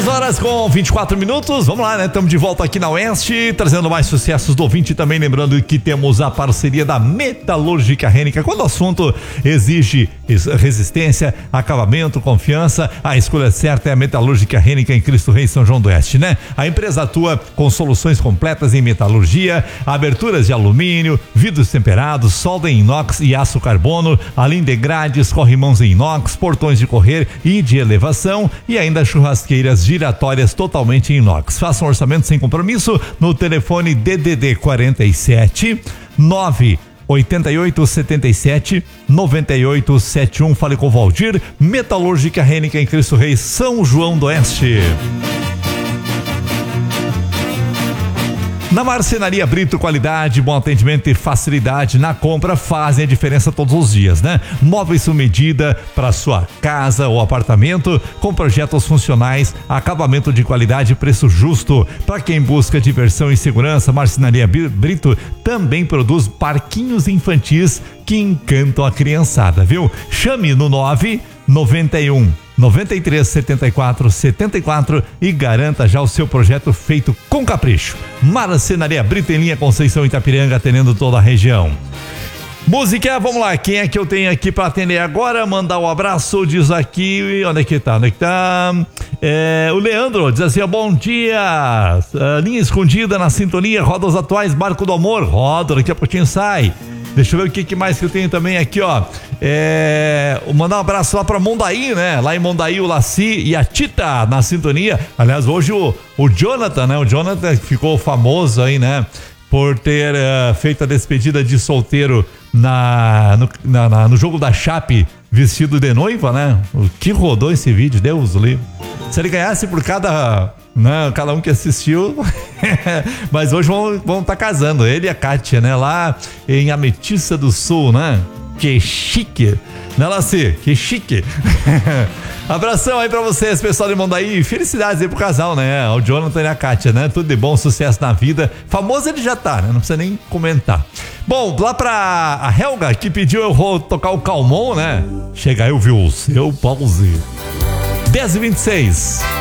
10 horas com 24 minutos, vamos lá, né? Estamos de volta aqui na Oeste, trazendo mais sucessos do ouvinte também, lembrando que temos a parceria da Metalúrgica Heineken. Quando o assunto exige resistência, acabamento, confiança, a escolha certa é a Metalúrgica Heineken em Cristo Rei, São João do Oeste, né? A empresa atua com soluções completas em metalurgia, aberturas de alumínio, vidros temperados, solda em inox e aço carbono, além de grades, corrimãos em inox, portões de correr e de elevação e ainda churrasqueiras giratórias totalmente em inox. Faça um orçamento sem compromisso no telefone DDD 47 98877 9871. Fale com o Valdir. Metalúrgica Heineken em Cristo Rei, São João do Oeste. Na Marcenaria Brito, qualidade, bom atendimento e facilidade na compra fazem a diferença todos os dias, né? Móveis sob medida para sua casa ou apartamento, com projetos funcionais, acabamento de qualidade e preço justo. Para quem busca diversão e segurança, Marcenaria Brito também produz parquinhos infantis que encantam a criançada, viu? Chame no 991 93 74 74 e garanta já o seu projeto feito com capricho. Marcenaria Brito em linha Conceição Itapiranga, atendendo toda a região. Música, vamos lá, quem é que eu tenho aqui para atender agora? Mandar um abraço, diz aqui, onde é que tá? O Leandro diz assim, bom dia, linha escondida na sintonia, roda os atuais, Barco do Amor, roda, daqui a pouquinho sai. Deixa eu ver o que mais que eu tenho também aqui, ó. Mandar um abraço lá pra Mondaí, né? Lá em Mondaí, o Laci e a Tita na sintonia. Aliás, hoje o Jonathan, né? O Jonathan ficou famoso aí, né? Por ter feito a despedida de solteiro no jogo da Chape, vestido de noiva, né? O que rodou esse vídeo, Deus o livre. Se ele ganhasse por cada um que assistiu, mas hoje vão estar casando, ele e a Kátia, né? Lá em Ametista do Sul, né? Que chique, né, Laci? Que chique. Abração aí pra vocês, pessoal de Mondaí, felicidades aí pro casal, né? O Jonathan e a Kátia, né? Tudo de bom, sucesso na vida. Famoso ele já tá, né? Não precisa nem comentar. Bom, lá pra a Helga, que pediu eu vou tocar o Calmon, né? Chega aí, viu o seu pause. 10h26.